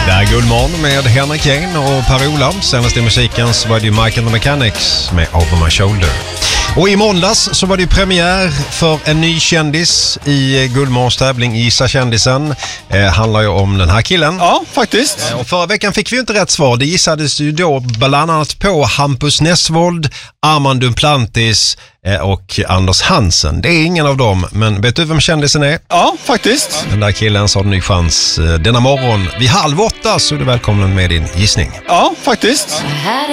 Det är Guldmorgon med Henrik Kane och Per-Ola. Senast i musiken så var det ju Mike and the Mechanics med Over My Shoulder. Och i måndags så var det ju premiär för en ny kändis i Guldmorgons tävling Gissa kändisen. Handlar ju om den här killen. Ja, faktiskt. Och förra veckan fick vi ju inte rätt svar. Det gissades ju då bland annat på Hampus Nessvold, Armand Duplantis och Anders Hansen. Det är ingen av dem, men vet du vem kändisen är? Ja, faktiskt. Den där killen så har en ny chans denna morgon. Vid 7:30 så är du välkommen med din gissning. Ja, faktiskt.